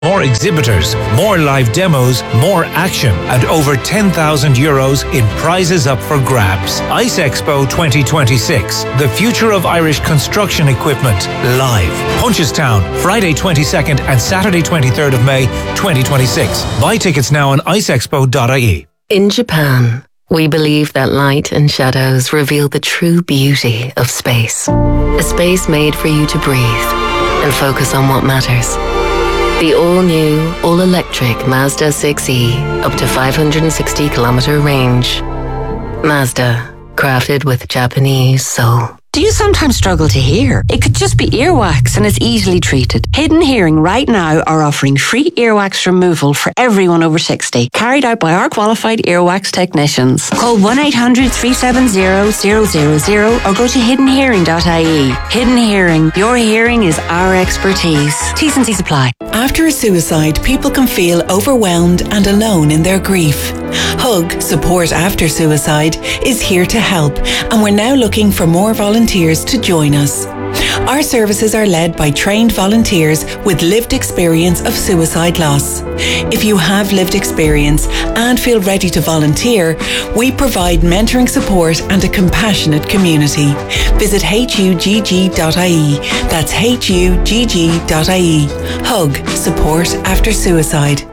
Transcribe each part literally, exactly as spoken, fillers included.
More exhibitors, more live demos, more action, and over ten thousand euros in prizes up for grabs. Ice Expo twenty twenty-six, the future of Irish construction equipment, live. Punchestown, Friday twenty-second and Saturday twenty-third of May twenty twenty-six. Buy tickets now on ice expo dot I E. In Japan, we believe that light and shadows reveal the true beauty of space. A space made for you to breathe and focus on what matters. The all-new, all-electric Mazda six E, up to five hundred sixty kilometer range. Mazda, crafted with Japanese soul. Do you sometimes struggle to hear? It could just be earwax and it's easily treated. Hidden Hearing right now are offering free earwax removal for everyone over sixty, carried out by our qualified earwax technicians. Call one eight hundred, three seven zero, zero zero zero or go to hidden hearing dot I E. Hidden Hearing, your hearing is our expertise. T's and C's apply. After a suicide, people can feel overwhelmed and alone in their grief. Hug, Support After Suicide, is here to help, and we're now looking for more volunteers to join us. Our services are led by trained volunteers with lived experience of suicide loss. If you have lived experience and feel ready to volunteer, we provide mentoring support and a compassionate community. Visit H U G G dot I E. That's H U G G dot I E. Hug, Support After Suicide.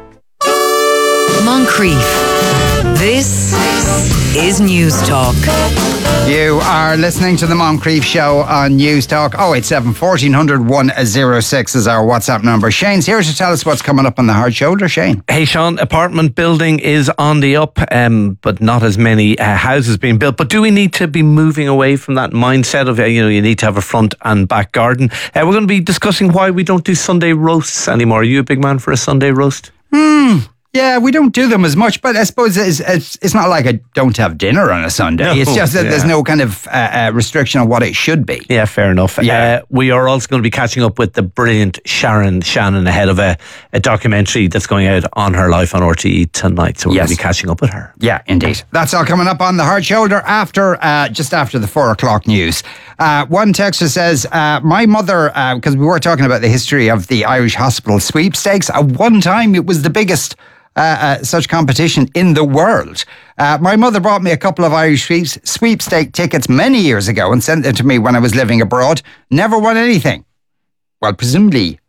Moncrief. This is News Talk. You are listening to the Moncrief Show on News Talk. oh eight seven, fourteen hundred, one oh six is our WhatsApp number. Shane's here to tell us what's coming up on the hard shoulder. Shane. Hey Sean, apartment building is on the up, um, but not as many uh, houses being built. But do we need to be moving away from that mindset of, uh, you know, you need to have a front and back garden? Uh, we're going to be discussing why we don't do Sunday roasts anymore. Are you a big man for a Sunday roast? Hmm. Yeah, we don't do them as much, but I suppose it's, it's, it's not like I don't have dinner on a Sunday. No, it's just that yeah. there's no kind of uh, uh, restriction on what it should be. Yeah, fair enough. Yeah. Uh, we are also going to be catching up with the brilliant Sharon Shannon ahead of a, a documentary that's going out on her life on R T E tonight. So we're yes. going to be catching up with her. Yeah, indeed. That's all coming up on the hard shoulder after uh, just after the four o'clock news. Uh, one texter says, uh, my mother, because uh, we were talking about the history of the Irish hospital sweepstakes, at one time it was the biggest Uh, uh, such competition in the world. Uh, my mother bought me a couple of Irish sweeps, sweepstake tickets many years ago and sent them to me when I was living abroad. Never won anything. Well, presumably,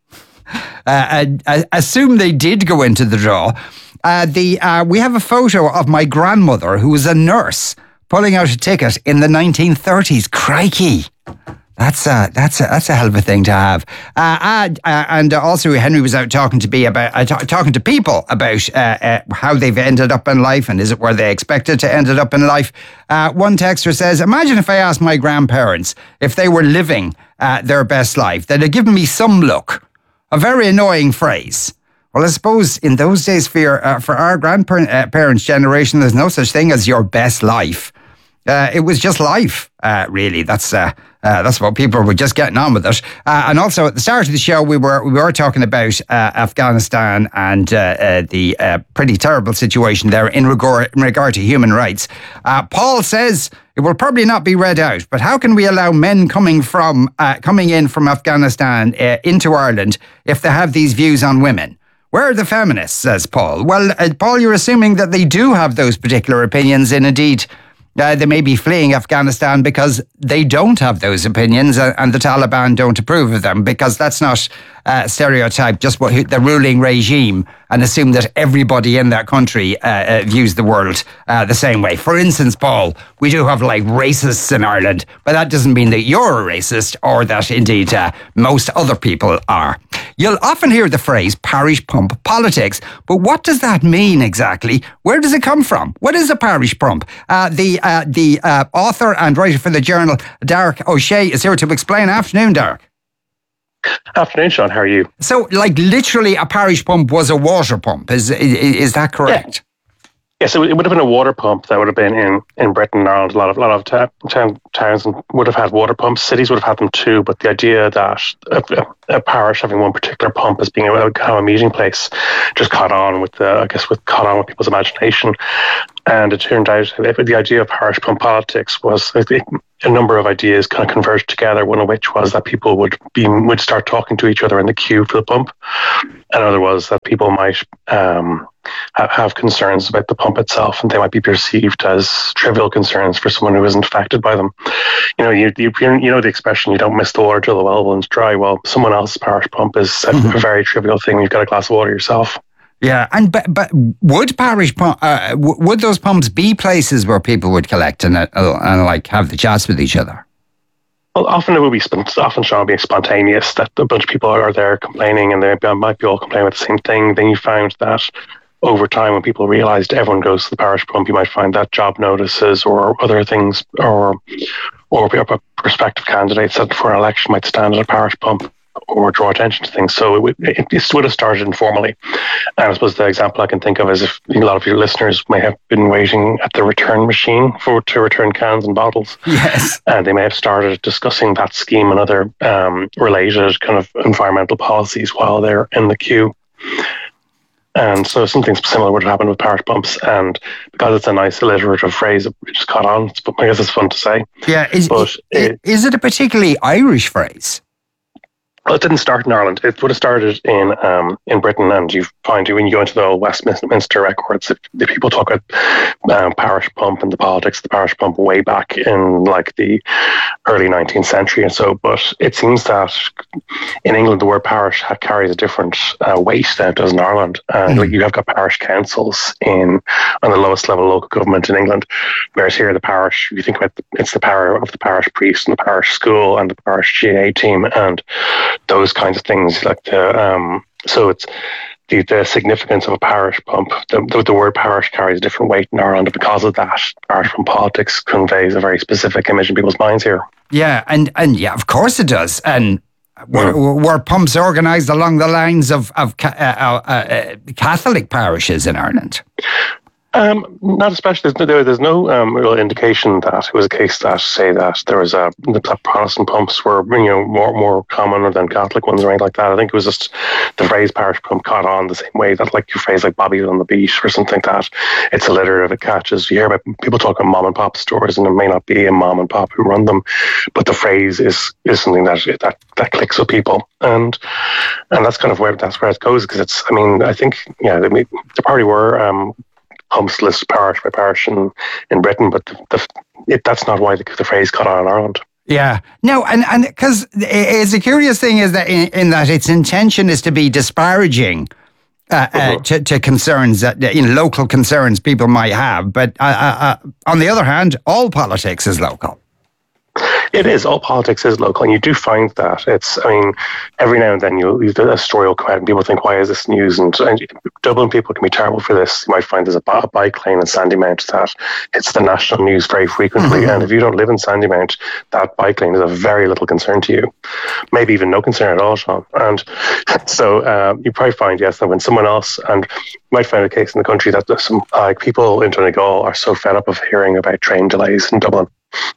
uh, I, I assume they did go into the draw. Uh, the uh, we have a photo of my grandmother, who was a nurse, pulling out a ticket in the nineteen thirties. Crikey! That's a, that's a, that's a hell of a thing to have. Uh, and, uh, and also Henry was out talking to be about uh, t- talking to people about uh, uh, how they've ended up in life and is it where they expected to end up in life. Uh, one texter says, imagine if I asked my grandparents if they were living uh, their best life. They'd have given me some look. A very annoying phrase. Well, I suppose in those days for, your, uh, for our grandparents' generation, there's no such thing as your best life. Uh, it was just life, uh, really. That's uh, uh, that's what people were just getting on with it. Uh, and also at the start of the show, we were we were talking about uh, Afghanistan and uh, uh, the uh, pretty terrible situation there in regard in regard to human rights. Uh, Paul says it will probably not be read out, but how can we allow men coming from uh, coming in from Afghanistan uh, into Ireland if they have these views on women? Where are the feminists? Says Paul. Well, uh, Paul, you're assuming that they do have those particular opinions, and indeed. Uh, they may be fleeing Afghanistan because they don't have those opinions uh, and the Taliban don't approve of them, because that's not uh, stereotype just what the ruling regime and assume that everybody in that country uh, uh, views the world uh, the same way. For instance, Paul, we do have like racists in Ireland, but that doesn't mean that you're a racist or that indeed uh, most other people are. You'll often hear the phrase parish pump politics, but what does that mean exactly? Where does it come from? What is a parish pump? Uh, the uh, the uh, author and writer for the journal, Derek O'Shea, is here to explain. Afternoon, Derek. Afternoon, Sean. How are you? So, like, literally, a parish pump was a water pump. Is is, is that correct? Yes, it would have been a water pump that would have been in, in Britain and Ireland. A lot of a lot of ta- town, towns would have had water pumps. Cities would have had them too. But the idea that a, a parish having one particular pump as being a kind of a meeting place just caught on with the, I guess, with caught on with people's imagination. And it turned out the idea of parish pump politics was a number of ideas kind of converged together. One of which was that people would be would start talking to each other in the queue for the pump. Another was that people might um, have, have concerns about the pump itself, and they might be perceived as trivial concerns for someone who isn't affected by them. You know, you you, you know the expression, "You don't miss the water till the well runs dry." Well, someone else's parish pump is a, mm-hmm. a very trivial thing when you've got a glass of water yourself. Yeah, and but, but would parish pump, uh, would those pumps be places where people would collect and uh, and like have the chats with each other? Well, often it would be often Sean, be spontaneous, that a bunch of people are there complaining, and they might be all complaining about the same thing. Then you found that over time, when people realised everyone goes to the parish pump, you might find that job notices or other things, or or prospective candidates that for an election might stand at a parish pump or draw attention to things. So it would, it, it would have started informally. And I suppose the example I can think of is if a lot of your listeners may have been waiting at the return machine for to return cans and bottles. Yes. And they may have started discussing that scheme and other um, related kind of environmental policies while they're in the queue. And so something similar would have happened with parish pumps. And because it's a nice alliterative phrase, it just caught on. I guess it's fun to say. Yeah. Is, but it, is it a particularly Irish phrase? Well, it didn't start in Ireland. It would have started in um, in Britain, and you find when you go into the old Westminster records, if, if people talk about um, parish pump and the politics of the parish pump way back in like the early nineteenth century and so. But it seems that in England the word parish had carried a different uh, weight than it does in Ireland. And mm. like, you have got parish councils in on the lowest level of local government in England, whereas here the parish, you think about the, it's the power of the parish priest and the parish school and the parish G A A team and those kinds of things, like the um, so it's the, the significance of a parish pump. The, the, the word parish carries a different weight in Ireland, and because of that, parish pump politics conveys a very specific image in people's minds here. Yeah, and and yeah, of course it does. And were, mm. were pumps organised along the lines of of uh, uh, uh, Catholic parishes in Ireland? Um, not especially. There's no, there's no um, real indication that it was a case that say that there was a that Protestant pumps were you know more more common than Catholic ones or anything like that. I think it was just the phrase parish pump caught on the same way that like your phrase like Bobby's on the beach or something like that. It's alliterative. It catches. You hear about people talking mom and pop stores, and it may not be a mom and pop who run them, but the phrase is is something that that that clicks with people, and and that's kind of where that's where it goes because it's. I mean, I think yeah, I mean, there probably were. Um, pumps list parish by parish in, in Britain, but the, the, it, that's not why the, the phrase caught on in Ireland. Yeah, no, and and because it's a curious thing is that in, in that its intention is to be disparaging uh, mm-hmm. uh, to, to concerns that you know, local concerns people might have, but uh, uh, uh, on the other hand, all politics is local. It is. All politics is local, and you do find that. It's, I mean, every now and then you'll, you a story will come out and people think, why is this news? And, and Dublin people can be terrible for this. You might find there's a, a bike lane in Sandymount that it's the national news very frequently. Mm-hmm. And if you don't live in Sandymount, that bike lane is of very little concern to you. Maybe even no concern at all, Sean. And so um, you probably find, yes, that when someone else, and you might find a case in the country that there's some like people in Donegal are so fed up of hearing about train delays in Dublin.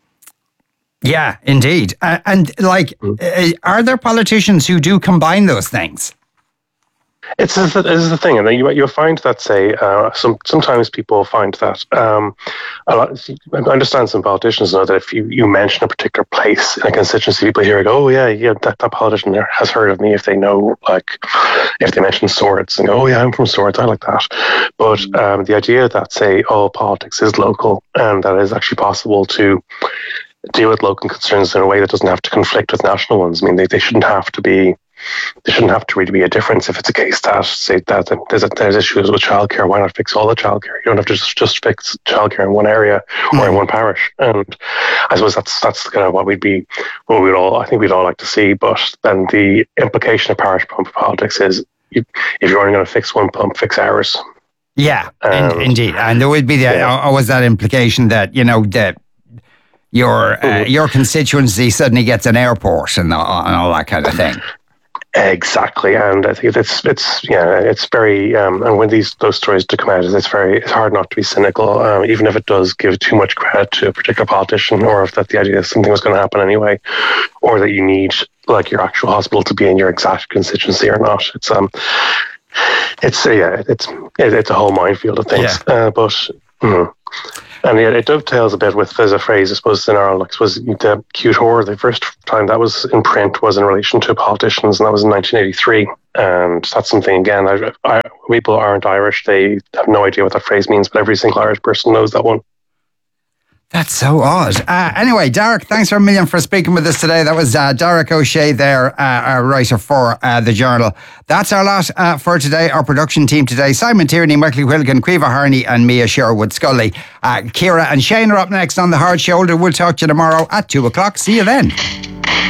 Yeah, indeed. Uh, and like, uh, are there politicians who do combine those things? It's this is the thing, and then you you'll find that say uh, some sometimes people find that um, a lot. I understand some politicians know that if you, you mention a particular place in a constituency, people here go, oh yeah, yeah, that, that politician there has heard of me. If they know, like, if they mention Swords and go, oh yeah, I'm from Swords, I like that. But um, the idea that say all politics is local and that it is actually possible to deal with local concerns in a way that doesn't have to conflict with national ones. I mean, they, they shouldn't have to be. There shouldn't have to really be a difference if it's a case that say that there's a, there's issues with childcare. Why not fix all the childcare? You don't have to just, just fix childcare in one area or mm. in one parish. And I suppose that's that's kind of what we'd be, what we'd all I think we'd all like to see. But then the implication of parish pump politics is, you, if you're only going to fix one pump, fix ours. Yeah, um, in, indeed, and there would be the yeah. always that implication that you know that. Your uh, your constituency suddenly gets an airport and all, and all that kind of thing. Exactly, and I think it's it's yeah, it's very um, and when these those stories do come out, it's very it's hard not to be cynical, um, even if it does give too much credit to a particular politician, or if that the idea that something was going to happen anyway, or that you need like your actual hospital to be in your exact constituency or not. It's um, it's uh, yeah, it's it, it's a whole minefield of things, yeah. uh, but. Mm, And yeah, it dovetails a bit with, there's a phrase, I suppose, in Ireland, like, was the cute whore. The first time that was in print was in relation to politicians, and that was in nineteen eighty-three. And that's something, again, I, I, people aren't Irish, they have no idea what that phrase means, but every single Irish person knows that one. That's so odd. Uh, anyway, Derek, thanks for a million for speaking with us today. That was uh, Derek O'Shea there, uh, a writer for uh, The Journal. That's our lot uh, for today. Our production team today, Simon Tierney, Michael Quilligan, Caoimhe Harney and Mia Sherwood Scully. Uh, Ciara and Shane are up next on The Hard Shoulder. We'll talk to you tomorrow at two o'clock. See you then.